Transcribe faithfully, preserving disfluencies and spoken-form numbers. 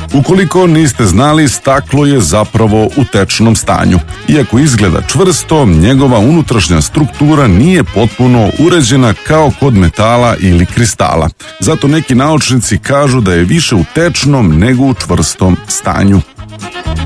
Ukoliko niste znali, staklo je zapravo u tečnom stanju. Iako izgleda čvrsto, njegova unutrašnja struktura nije potpuno uređena kao kod metala ili kristala. Zato neki naučnici kažu da je više u tečnom nego u čvrstom stanju.